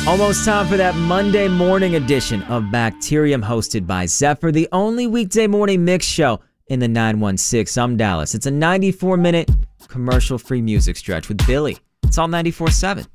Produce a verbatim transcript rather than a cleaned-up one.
Almost time for that Monday morning edition of Bacterium, hosted by Zephyr, the only weekday morning mix show in the nine one six. I'm Dallas. It's a ninety-four minute commercial-free music stretch with Billy. It's all ninety-four seven.